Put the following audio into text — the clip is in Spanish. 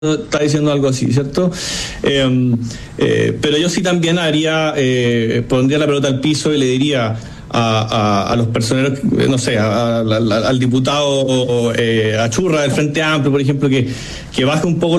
está diciendo algo así, ¿cierto? Pero yo sí también pondría la pelota al piso y le diría a los personeros, no sé, al diputado Achurra del Frente Amplio, por ejemplo, que baje un poco